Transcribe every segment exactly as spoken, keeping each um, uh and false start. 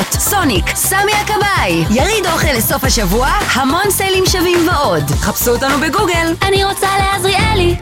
ספורט, סוניק, סמי הכבאי, יריד אוכל לסוף השבוע, המון סלים שווים ועוד. חפשו אותנו בגוגל. אני רוצה לעזריאלי.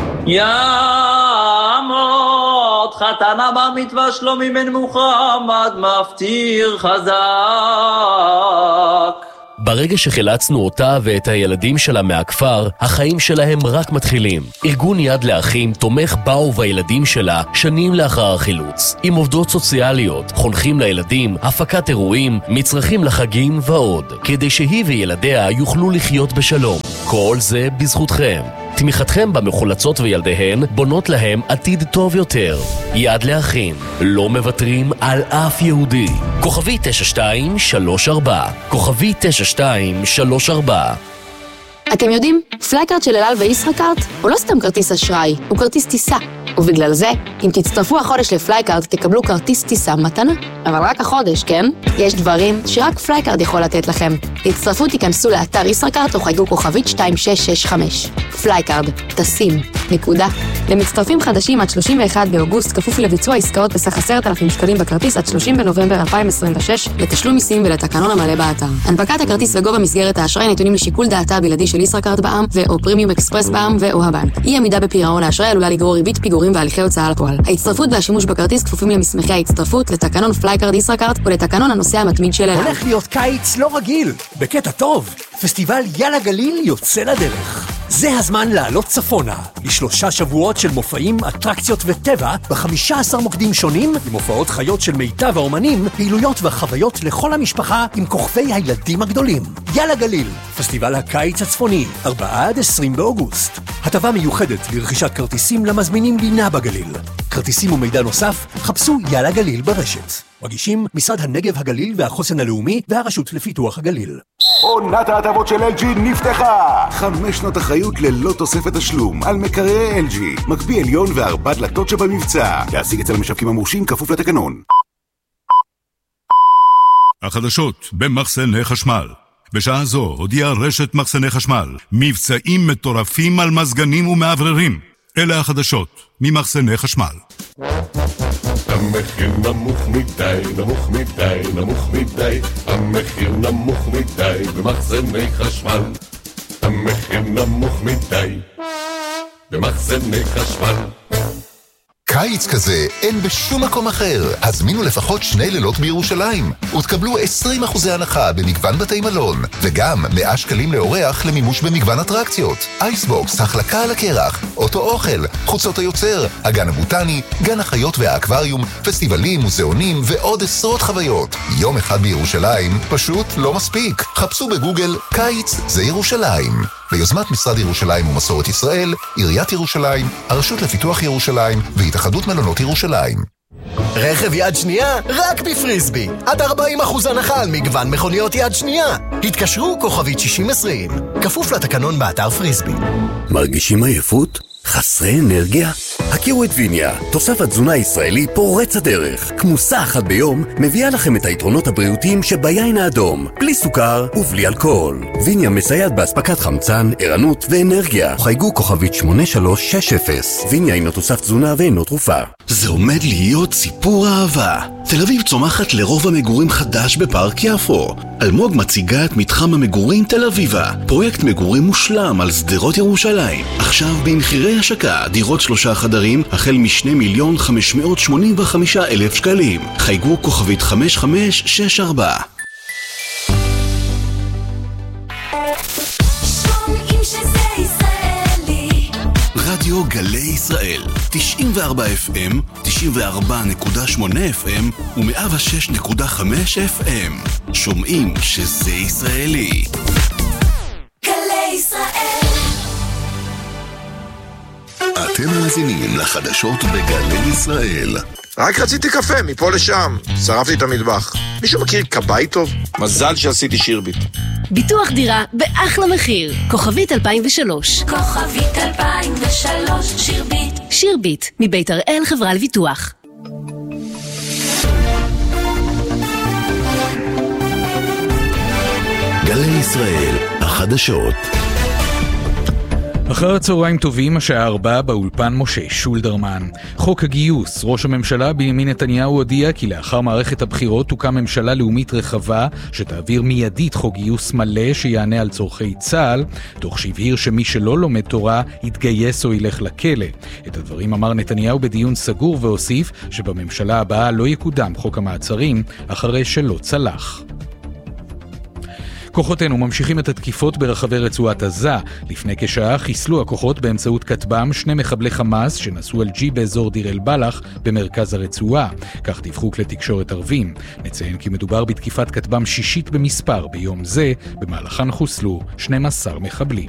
יעמוד חתנה במטווה שלומי בן מוחמד מפטיר חזק. ברגע שחילצנו אותה ואת הילדים שלה מהכפר, החיים שלהם רק מתחילים. ארגון יד לאחים תומך בה ובילדים שלה שנים לאחר החילוץ. עם עובדות סוציאליות, חונכים לילדים, הפקת אירועים, מצרכים לחגים ועוד, כדי שהיא וילדיה יוכלו לחיות בשלום. כל זה בזכותכם. תמיכתכם במחולצות וילדיהן בונות להם עתיד טוב יותר. יד לאחים, לא מוותרים על אף יהודי. כוכבי תשע שתיים שלוש ארבע, כוכבי תשע שתיים שלוש ארבע. אתם יודעים, פלייקארד של אל על וישראכרט הוא לא סתם כרטיס אשראי, הוא כרטיס טיסה. ובגלל זה, אם תצטרפו החודש לפלייקארד, תקבלו כרטיס טיסה מתנה. אבל רק החודש, כן? יש דברים שרק פלייקארד יכול לתת לכם. תצטרפו, תיכנסו לאתר ישראכרט או חייגו כוכבית שתיים שש שש חמש. פלייקארד, טסים, נקודה. למצטרפים חדשים עד שלושים ואחד באוגוסט, כפוף לביצוע עסקאות בסך עשרת אלפים שקלים בכרטיס עד שלושים בנובמבר אלפיים עשרים ושש, לתשלום מיסים ולתקנון המלא באתר. הנפקת הכרטיס וגובה מסגרת האשראי נתונים לשיקול דעתה הבלעדי של ישראכרט בע"מ ו/או פרימיום אקספרס בע"מ ו/או הבנק. אי עמידה בפירעון האשראי עלולה לגרור ריבית פיגורים והליכי הוצאה לפועל. ההצטרפות והשימוש בכרטיס כפופים למסמכי ההצטרפות, לתקנון פלייקארד ישראכרט ולתקנון הנוסע המתמיד של אל על. הולך להיות קיץ לא רגיל, בקטע טוב. פסטיבל יאללה גליל יוצא לדרך. זה הזמן לעלות צפונה, לשלושה שבועות של מופעים, אטרקציות וטבע, ב-חמישה עשר מוקדים שונים, למופעות חיות של מיטב האומנים, פעילויות וחוויות לכל המשפחה עם כוכבי הילדים הגדולים. יאללה גליל, פסטיבל הקיץ הצפוני, ארבעה עד עשרים באוגוסט. הטבה מיוחדת לרכישת כרטיסים למזמינים לינה בגליל. כרטיסים ומידע נוסף, חפשו יאללה גליל ברשת. מגישים משרד הנגב הגליל והחוסן הלאומי והרשות לפיתוח הגליל. עונת ההטבות של אל ג'י נפתחה! חמש שנות אחריות ללא תוספת תשלום על מקררי אל ג'י, מקפיא עליון וארבע דלתות שבמבצע. להשיג אצל המשווקים המורשים כפוף לתקנון. החדשות במחסני חשמל. בשעה זו הודיעה רשת מחסני חשמל מבצעים מטורפים על מזגנים ומעבררים. אלה החדשות ממחסני חשמל. המחיר נמוך מדי, נמוך מדי, נמוך מדי, המחיר נמוך מדי במחסני חשמל. המחיר נמוך מדי במחסני חשמל. קיץ כזה אין בשום מקום אחר. הזמינו לפחות שני לילות בירושלים ותקבלו עשרים אחוז הנחה במגוון בתי מלון, וגם מאה שקלים לאורח למימוש במגוון אטרקציות. אייסבוקס, החלקה על הקרח, אוטו אוכל, חוצות היוצר, הגן הבוטני, גן החיות והאקווריום, פסטיבלים, מוזיאונים ועוד עשרות חוויות. יום אחד בירושלים פשוט לא מספיק. חפשו בגוגל קיץ זה ירושלים. ביוזמת משרד ירושלים ומסורת ישראל, עיריית ירושלים, הרשות לפיתוח ירושלים והתאחדות מלונות ירושלים. רכב יד שנייה רק בפריסבי. עד ארבעים אחוז הנחה על מגוון מכוניות יד שנייה. התקשרו כוכבית שישים עשרים. כפוף לתקנון באתר פריסבי. מרגישים עייפות? חסרי אנרגיה? הכירו את ויניה, תוסף התזונה הישראלי פורץ הדרך. כמוסה אחת ביום מביאה לכם את היתרונות הבריאותיים שביין האדום, בלי סוכר ובלי אלכוהול. ויניה מסייעת באספקת חמצן, ערנות ואנרגיה. חייגו כוכבית שמונה שלוש שש אפס. ויניה אינו תוסף תזונה ואינו תרופה. זה עומד להיות סיפור אהבה. תל אביב צומחת לרוב המגורים חדש בפארק יפו. אלמוג מציגה את מתחם המגורים תל אביבה, פרויקט מגורים מושלם על שדרות ירושלים. עכשיו במחירי השקה, דירות שלושה חדרים החל משני מיליון חמש מאות שמונים וחמישה אלף שקלים. חייגו כוכבית חמש חמש שש ארבע. רדיו גלי ישראל, תשעים וארבע אף אם, תשעים וארבע נקודה שמונה אף אם ו-מאה ושש נקודה חמש אף אם. שומעים שזה ישראלי. גלי ישראל. אתם מאזינים לחדשות בגלי ישראל. רק רציתי קפה, מפה לשם. שרפתי את המטבח. מישהו מכיר קבאי טוב? מזל שעשיתי שירביט. ביטוח דירה באחלה מחיר. כוכבית אלפיים ושלוש. כוכבית אלפיים ושלוש, שירביט. שירביט, מבית הראל חברה לביטוח. גלי ישראל, החדשות. אחר הצהריים טובים, השעה ארבע, באולפן משה שולדרמן. חוק הגיוס. ראש הממשלה בנימין נתניהו הודיע כי לאחר מערכת הבחירות תוקם ממשלה לאומית רחבה שתעביר מיידית חוק גיוס מלא שיענה על צורכי צה"ל, תוך שהבהיר שמי שלא לומד תורה יתגייס או ילך לכלא. את הדברים אמר נתניהו בדיון סגור והוסיף שבממשלה הבאה לא יקודם חוק המעצרים אחרי שלא צלח. כוחותינו ממשיכים את התקיפות ברחבי רצועת עזה. לפני כשעה חיסלו הכוחות באמצעות כטב"ם שני מחבלי חמאס שנסעו על ג'י באזור דיר אל בלח במרכז הרצועה. כך דיווחו כלי תקשורת ערבים. נציין כי מדובר בתקיפת כטב"ם שישית במספר ביום זה, במהלכן חוסלו שנים עשר מחבלים.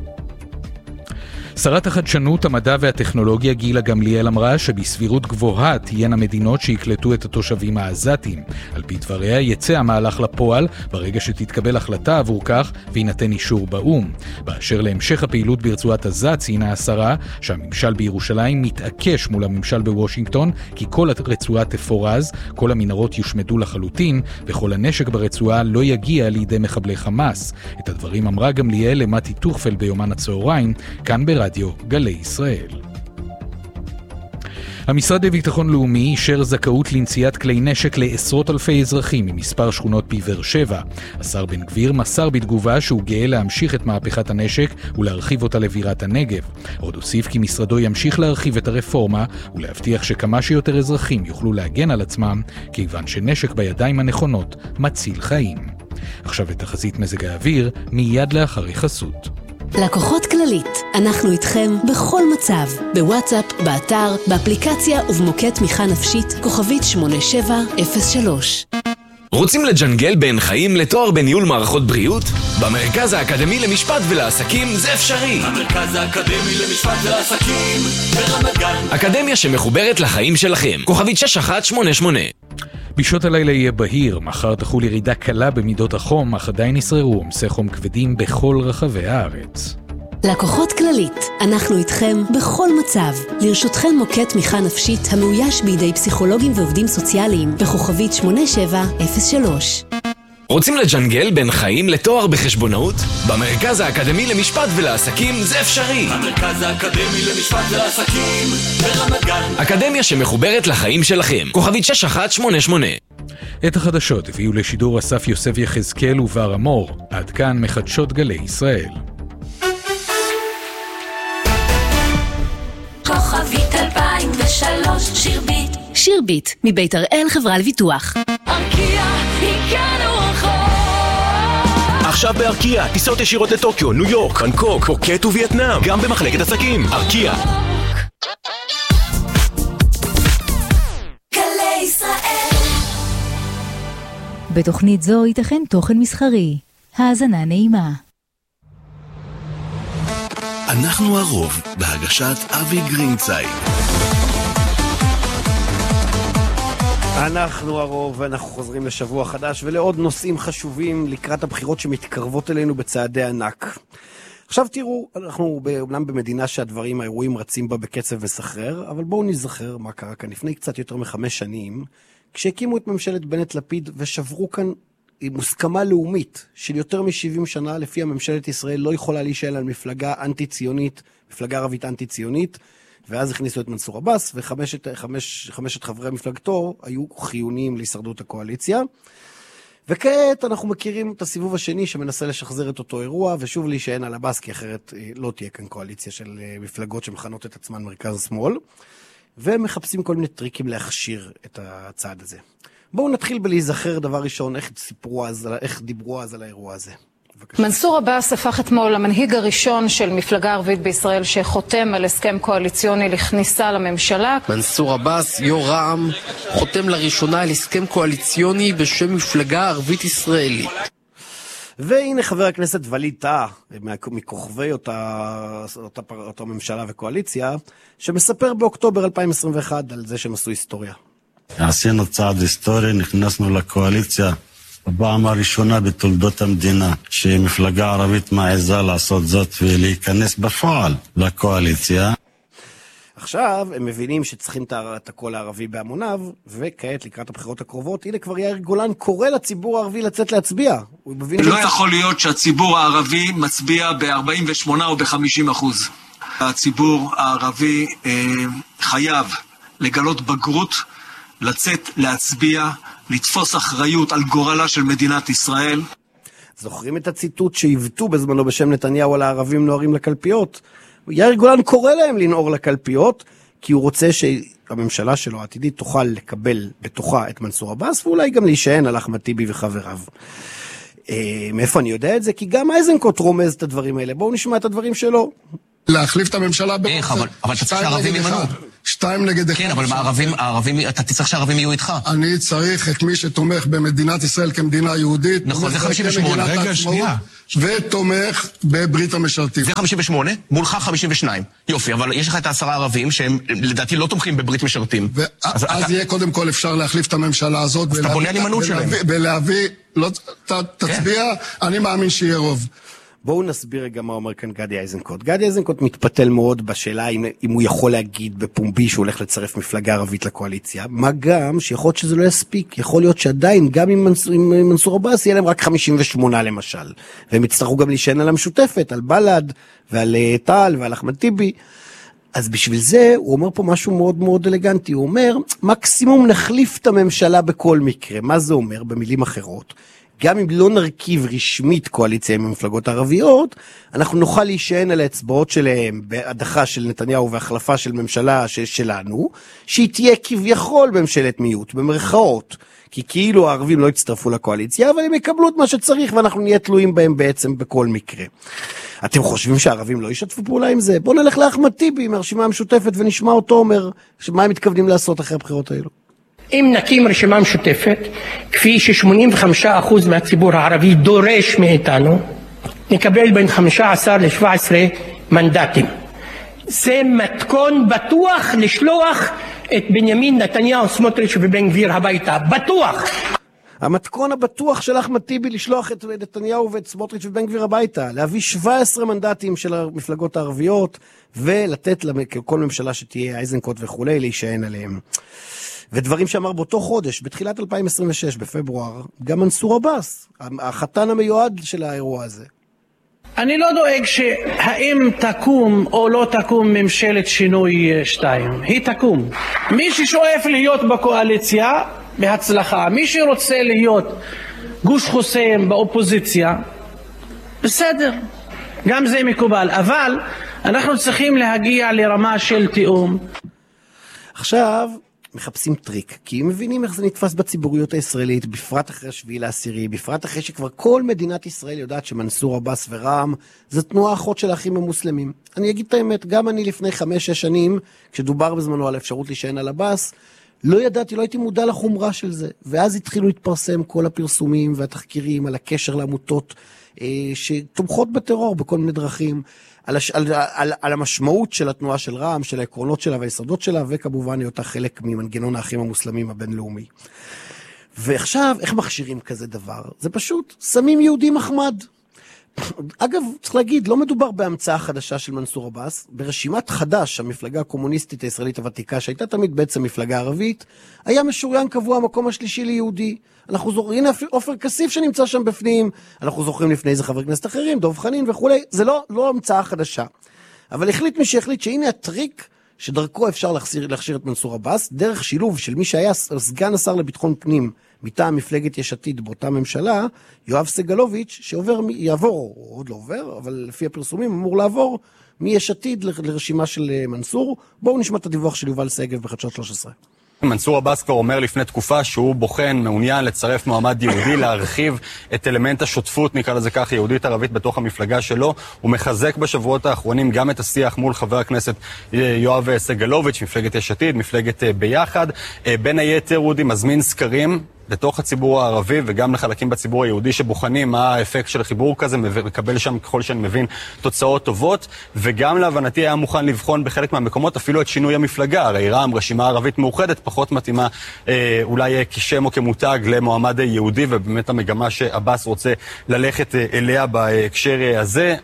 שרת החדשנות, המדע והטכנולוגיה גילה גמליאל אמרה שבסבירות גבוהה תהיינה מדינות שיקלטו את התושבים העזתים. על פי דבריה יצא המהלך לפועל ברגע שתתקבל החלטה עבור כך וינתן אישור באום. באשר להמשך הפעילות ברצועת עזה ציינה השרה שהממשל בירושלים מתעקש מול הממשל בוושינגטון כי כל הרצועה תפורז, כל המנהרות יושמדו לחלוטין וכל הנשק ברצועה לא יגיע לידי מחבלי חמאס. את הדברים אמרה גמליאל למתי טוחפל ביומן הצהריים, כאן ברדיו רדיו גלי ישראל. המשרד לביטחון לאומי אישר זכאות לנשיאת כלי נשק לעשרות אלפי אזרחים ממספר שכונות בבאר שבע. השר בן גביר מסר בתגובה שהוא גאה להמשיך את מהפכת הנשק ולהרחיב אותה לבירת הנגב. עוד הוסיף כי משרדו ימשיך להרחיב את הרפורמה ולהבטיח שכמה שיותר אזרחים יוכלו להגן על עצמם, כיוון שנשק בידיים הנכונות מציל חיים. עכשיו את תחזית מזג האוויר מיד לאחרי חסות. לקוחות כללית, אנחנו איתכם בכל מצב, בוואטסאפ, באתר, באפליקציה ובמוקד תמיכה נפשית, כוכבית שמונה שבע אפס שלוש. רוצים לג'נגל בין חיים לתואר בניהול מערכות בריאות? במרכז האקדמי למשפט ולעסקים זה אפשרי. המרכז האקדמי למשפט ולעסקים ברמת גן. אקדמיה שמחוברת לחיים שלכם, כוכבית שש אחת שמונה שמונה. בשעות הלילה יהיה בהיר, מחר תחול ירידה קלה במידות החום, אך עדיין ישררו עומסי חום כבדים בכל רחבי הארץ. לקוחות כללית, אנחנו איתכם בכל מצב. לרשותכם מוקד תמיכה נפשית המאויש בידי פסיכולוגים ועובדים סוציאליים בכוכבית שמונה שבע אפס שלוש. רוצים לג'נגל בין חיים לתואר בחשבונאות? במרכז האקדמי למשפט ולעסקים זה אפשרי. המרכז האקדמי למשפט ולעסקים ברמת גן. אקדמיה שמחוברת לחיים שלכם, כוכבית שש אחת שמונה שמונה. את החדשות הביאו לשידור אסף יוסף יחזקאל ובר אמור. עד כאן מחדשות גלי ישראל. כוכבית אלפיים ושלוש שירבית. שירבית, מבית הראל חברה לביטוח. ארקיע, הגענו רחוק. עכשיו בארקיע, טיסות ישירות לטוקיו, ניו יורק, בנקוק, פוקט ווייטנאם, גם במחלקת עסקים. ארקיע. גלי ישראל. בתוכנית זו ייתכן תוכן מסחרי. האזנה נעימה. אנחנו הרוב, בהגשת אבי גרינצייג. אנחנו הרוב, ואנחנו חוזרים לשבוע חדש ולעוד נושאים חשובים לקראת הבחירות שמתקרבות אלינו בצעדי ענק. עכשיו תראו, אנחנו אומנם במדינה שהדברים, האירועים רצים בה בקצב וסחרר, אבל בואו נזכר מה קרה כאן לפני קצת יותר מחמש שנים, כשהקימו את ממשלת בנט לפיד ושברו כאן מוסכמה לאומית של יותר מ-שבעים שנה, לפי הממשלת ישראל לא יכולה להישאל על מפלגה אנטי-ציונית, מפלגה ערבית אנטי-ציונית, ואז הכניסו את מנסור עבאס, וחמשת חמש, חמשת חברי מפלגתו היו חיוניים להישרדות הקואליציה. וכעת אנחנו מכירים את הסיבוב השני שמנסה לשחזר את אותו אירוע, ושוב להישען על עבאס, כי אחרת לא תהיה כאן קואליציה של מפלגות שמכנות את עצמן מרכז שמאל, ומחפשים כל מיני טריקים להכשיר את הצעד הזה. בואו נתחיל בלהיזכר דבר ראשון, איך סיפרו אז, איך דיברו אז על האירוע הזה. מנסור עבאס הפך אתמול למנהיג הראשון של מפלגה ערבית בישראל שחותם על הסכם קואליציוני לכניסה לממשלה. מנסור עבאס, יו"ר רע"מ, חותם לראשונה על הסכם קואליציוני בשם מפלגה ערבית ישראלית. והנה חבר הכנסת ווליד טאהא, מכוכבי אותה, אותה, אותה ממשלה וקואליציה, שמספר באוקטובר אלפיים עשרים ואחת על זה שהם עשו היסטוריה. עשינו צעד היסטורי, נכנסנו לקואליציה בפעם הראשונה בתולדות המדינה, שמפלגה ערבית מעיזה לעשות זאת ולהיכנס בפועל לקואליציה. ועכשיו הם מבינים שצריכים את הקול הערבי בהמוניו, וכעת לקראת הבחירות הקרובות, הנה כבר יאיר גולן קורא לציבור הערבי לצאת להצביע. לא יכול להיות שהציבור הערבי מצביע ב-ארבעים ושמונה או ב-חמישים אחוז. הציבור הערבי אה, חייב לגלות בגרות, לצאת להצביע, לתפוס אחריות על גורלה של מדינת ישראל. זוכרים את הציטוט שהבטו בזמנו בשם נתניהו על הערבים נוערים לקלפיות? יאיר גולן קורא להם לנעור לקלפיות, כי הוא רוצה שהממשלה שלו העתידית תוכל לקבל בתוכה את מנסור עבאס, ואולי גם להישען על אחמד טיבי וחבריו. אה, מאיפה אני יודע את זה? כי גם איזנקוט רומז את הדברים האלה. בואו נשמע את הדברים שלו. להחליף את הממשלה ברוב. איך, אבל, אבל אתה צריך שהערבים ימנו. שתיים נגד אחד. כן, אבל הערבים, הערבים, אתה צריך שהערבים יהיו איתך. אני צריך את מי שתומך במדינת ישראל כמדינה יהודית. נכון, זה חמישים ושמונה. רגע, שנייה. ותומך בברית המשרתים. זה חמישים ושמונה, מולך חמישים ושניים. יופי, אבל יש לך את העשרה ערבים שהם לדעתי לא תומכים בברית משרתים. אז, אז אתה... יהיה קודם כל אפשר להחליף את הממשלה הזאת. אז אתה בונה על הימנעות שלהם. ולהביא, לא, ת, תצביע, כן. אני מאמין שיהיה רוב. בואו נסביר רגע מה אומר כאן גדי איזנקוט. גדי איזנקוט מתפתל מאוד בשאלה אם, אם הוא יכול להגיד בפומבי שהוא הולך לצרף מפלגה ערבית לקואליציה, מה גם שיכול להיות שזה לא יספיק, יכול להיות שעדיין גם עם מנסור, עם מנסור עבאס יהיה להם רק חמישים ושמונה למשל, והם יצטרכו גם להישען על המשותפת, על בל"ד ועל טל ועל אחמד טיבי. אז בשביל זה הוא אומר פה משהו מאוד מאוד אלגנטי, הוא אומר מקסימום נחליף את הממשלה בכל מקרה. מה זה אומר במילים אחרות? גם אם לא נרכיב רשמית קואליציה עם המפלגות הערביות, אנחנו נוכל להישען על האצבעות שלהם בהדחה של נתניהו והחלפה של ממשלה שלנו, שהיא תהיה כביכול בממשלת מיעוט, במרכאות, כי כאילו הערבים לא יצטרפו לקואליציה, אבל הם יקבלו את מה שצריך, ואנחנו נהיה תלויים בהם בעצם בכל מקרה. אתם חושבים שהערבים לא ישתפו פעולה עם זה? בואו נלך לאחמד טיבי מהרשימה המשותפת ונשמע אותו אומר, שמה הם מתכוונים לעשות אחרי הבחירות האלו. אם נקים רשימה משותפת, כפי ש-שמונים וחמישה אחוז מהציבור הערבי דורש מאיתנו, נקבל בין חמישה עשר ל-שבע עשרה מנדטים. זה מתכון בטוח לשלוח את בנימין נתניהו, סמוטריץ' ובן גביר הביתה. בטוח! המתכון הבטוח של אחמד טיבי לשלוח את נתניהו ואת סמוטריץ' ובן גביר הביתה, להביא שבעה עשר מנדטים של המפלגות הערביות, ולתת לכל ממשלה שתהיה איזנקוט וכולי, להישען עליהם. ודברים שאמר באותו חודש, בתחילת אלפיים עשרים ושש, בפברואר, גם מנסור עבאס, החתן המיועד של האירוע הזה. אני לא דואג שהאם תקום או לא תקום ממשלת שינוי שתיים. היא תקום. מי ששואף להיות בקואליציה, בהצלחה. מי שרוצה להיות גוש חוסם באופוזיציה, בסדר. גם זה מקובל. אבל אנחנו צריכים להגיע לרמה של תיאום. עכשיו מחפשים טריק, כי הם מבינים איך זה נתפס בציבוריות הישראלית, בפרט אחרי השביעי לעשירי, בפרט אחרי שכבר כל מדינת ישראל יודעת שמנסור עבאס ורע"מ זה תנועה אחות של האחים המוסלמים. אני אגיד את האמת, גם אני לפני חמש, שש שנים, כשדובר בזמנו על אפשרות להישען על עבאס, לא ידעתי, לא הייתי מודע לחומרה של זה, ואז התחילו להתפרסם כל הפרסומים והתחקירים על הקשר לעמותות אה, שתומכות בטרור בכל מיני דרכים, על, הש... על, על, על המשמעות של התנועה של רע"מ, של העקרונות שלה והיסודות שלה, וכמובן היא אותה חלק ממנגנון האחים המוסלמים הבינלאומי. ועכשיו, איך מכשירים כזה דבר? זה פשוט, שמים יהודי מחמד. אגב, צריך להגיד, לא מדובר בהמצאה חדשה של מנסור עבאס, ברשימת חדש, המפלגה הקומוניסטית הישראלית הוותיקה, שהייתה תמיד בעצם מפלגה ערבית, היה משוריין קבוע המקום השלישי ליהודי. אנחנו זוכרים, הנה עופר כסיף שנמצא שם בפנים, אנחנו זוכרים לפני איזה חבר כנסת אחרים, דוב חנין וכולי, זה לא, לא המצאה חדשה. אבל החליט מי שהחליט שהנה הטריק שדרכו אפשר להכשיר, להכשיר את מנסור עבאס, דרך שילוב של מי שהיה סגן השר לביטחון פנים, מטעם מפלגת יש עתיד באותה ממשלה, יואב סגלוביץ', שעובר, יעבור, הוא עוד לא עובר, אבל לפי הפרסומים אמור לעבור מיש עתיד לרשימה של מנסור. בואו נשמע את הדיווח של יובל סגב בחדשות שלוש עשרה. מנסור עבאס כבר אומר לפני תקופה שהוא בוחן, מעוניין לצרף מועמד יהודי, להרחיב את אלמנט השותפות, נקרא לזה כך, יהודית ערבית בתוך המפלגה שלו. הוא מחזק בשבועות האחרונים גם את השיח מול חבר הכנסת יואב סגלוביץ', מפלגת יש עתיד, מפלגת ביחד. בין היתר אודי מזמין סקרים בתוך הציבור הערבי וגם לחלקים בציבור היהודי שבוחנים מה האפקט של חיבור כזה, מקבל שם ככל שאני מבין תוצאות טובות, וגם להבנתי היה מוכן לבחון בחלק מהמקומות אפילו את שינוי המפלגה. הרי רע"מ, רשימה ערבית מאוחדת, פחות מתאימה אה, אולי כשם או כמותג למועמד יהודי, ובאמת המגמה שעבאס רוצה ללכת אליה בהקשר הזה.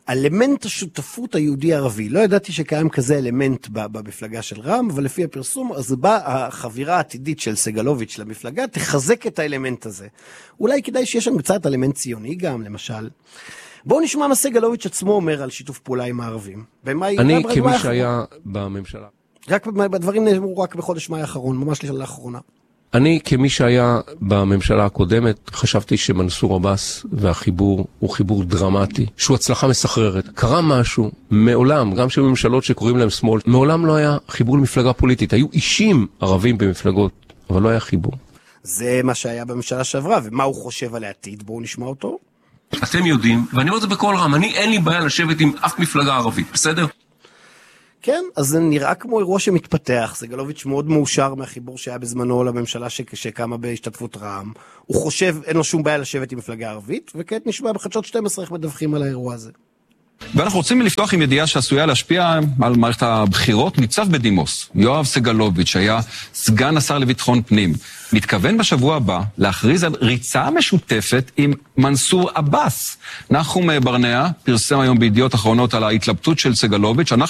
אלמנט השותפות היהודי-ערבי. לא ידעתי שקיים כזה אלמנט במפלגה של רע"מ, אבל לפי הפרסום, אז באה החבירה העתידית של סגלוביץ' למפלגה, תחזק את האלמנט הזה. אולי כדאי שיש שם קצת אלמנט ציוני גם, למשל. בואו נשמע מה סגלוביץ' עצמו אומר על שיתוף פעולה עם הערבים. אני כמי שהיה בממשלה. רק בדברים נאמרו רק בחודש מאי האחרון, ממש לאחרונה. אני כמי שהיה בממשלה הקודמת, חשבתי שמנסור עבאס והחיבור הוא חיבור דרמטי, שהוא הצלחה מסחררת. קרה משהו, מעולם, גם של ממשלות שקוראים להם שמאל, מעולם לא היה חיבור למפלגה פוליטית. היו אישים ערבים במפלגות, אבל לא היה חיבור. זה מה שהיה בממשלה שעברה, ומה הוא חושב על העתיד? בואו נשמע אותו. אתם יודעים, ואני אומר את זה בכל רם, אני אין לי בעיה לשבת עם אף מפלגה ערבית, בסדר? כן, אז זה נראה כמו אירוע שמתפתח. סגלוביץ' מאוד מאושר מהחיבור שהיה בזמנו לממשלה ש... שקמה בהשתתפות רע"מ. הוא חושב, אין לו שום בעיה לשבת עם מפלגה ערבית, וכעת נשמע בחדשות שתים עשרה איך מדווחים על האירוע הזה. ואנחנו רוצים לפתוח עם ידיעה שעשויה להשפיע על מערכת הבחירות. ניצב בדימוס, יואב סגלוביץ', היה סגן השר לביטחון פנים, מתכוון בשבוע הבא להכריז על ריצה משותפת עם מנסור עבאס. נחום ברנע פרסם היום בידיעות אחרונות על ההתלבטות של סגלוביץ'.